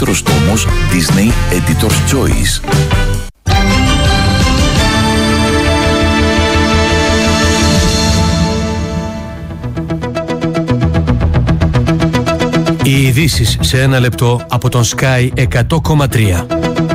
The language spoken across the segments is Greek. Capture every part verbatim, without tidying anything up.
δεύτερος τόμος Disney Editor's Choice. Οι ειδήσεις σε ένα λεπτό από τον Sky εκατό κόμμα τρία.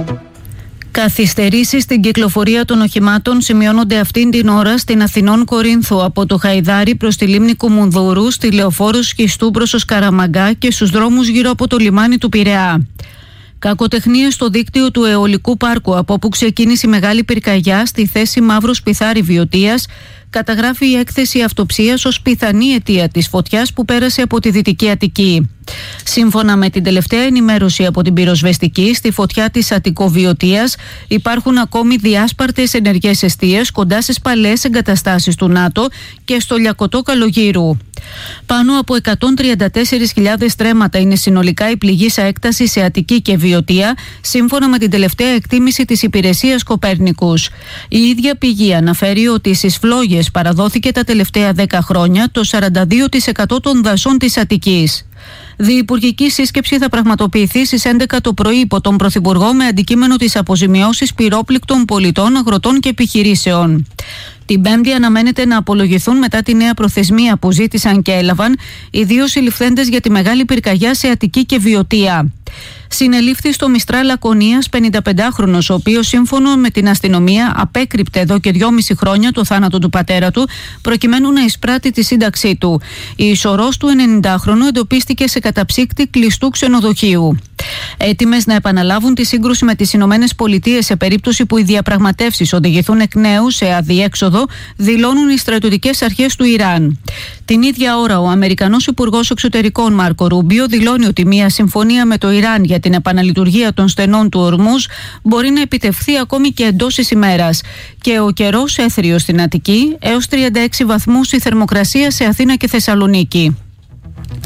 Καθυστερήσεις στην κυκλοφορία των οχημάτων σημειώνονται αυτήν την ώρα στην Αθηνών Κορίνθου από το Χαϊδάρι προς τη λίμνη Κουμουνδούρου, στη Λεωφόρο Σχιστού προς το Σκαραμαγκά και στους δρόμους γύρω από το λιμάνι του Πειραιά. Κακοτεχνίες στο δίκτυο του αιωλικού πάρκου, από όπου ξεκίνησε η μεγάλη πυρκαγιά στη θέση Μαύρος Πιθάρη Βιωτίας, καταγράφει η έκθεση αυτοψίας ως πιθανή αιτία της φωτιάς που πέρασε από τη Δυτική Αττική. Σύμφωνα με την τελευταία ενημέρωση από την πυροσβεστική, στη φωτιά της Αττικοβιωτίας υπάρχουν ακόμη διάσπαρτες ενεργές εστίες κοντά στις παλαιές εγκαταστάσεις του ΝΑΤΟ και στο Λιακωτό Καλογύρου. Πάνω από εκατόν τριάντα τέσσερις χιλιάδες στρέμματα είναι συνολικά η πληγήσα έκταση σε Αττική και Βιωτία, σύμφωνα με την τελευταία εκτίμηση της υπηρεσίας Κοπέρνικους. Η ίδια πηγή αναφέρει ότι στις φλόγες παραδόθηκε τα τελευταία δέκα χρόνια το σαράντα δύο τοις εκατό των δασών της Αττικής. Διυπουργική σύσκεψη θα πραγματοποιηθεί στις έντεκα το πρωί υπό τον Πρωθυπουργό με αντικείμενο τις αποζημιώσεις πυρόπληκτων πολιτών, αγροτών και επιχειρήσεων. Την Πέμπτη αναμένεται να απολογηθούν μετά τη νέα προθεσμία που ζήτησαν και έλαβαν οι δύο συλληφθέντες για τη μεγάλη πυρκαγιά σε Αττική και Βιωτία. Συνελήφθη στο Μιστρά Λακωνίας πενηνταπεντάχρονος, ο οποίος σύμφωνο με την αστυνομία απέκρυπτε εδώ και δυόμιση χρόνια το θάνατο του πατέρα του, προκειμένου να εισπράττει τη σύνταξή του. Η ισορρός του ενενηντάχρονου εντοπίστηκε σε καταψύκτη κλειστού ξενοδοχείου. Έτοιμες να επαναλάβουν τη σύγκρουση με τις Ηνωμένες Πολιτείες σε περίπτωση που οι διαπραγματεύσεις οδηγηθούν εκ νέου σε αδιέξοδο, δηλώνουν οι στρατιωτικές αρχές του Ιράν. Την ίδια ώρα, ο Αμερικανός Υπουργός Εξωτερικών Μάρκο Ρούμπιο δηλώνει ότι μια συμφωνία με το Ιράν για την επαναλειτουργία των στενών του Ορμούζ μπορεί να επιτευχθεί ακόμη και εντός της ημέρας. Και ο καιρός έθριος στην Αττική, έως τριάντα έξι βαθμούς η θερμοκρασία σε Αθήνα και Θεσσαλονίκη.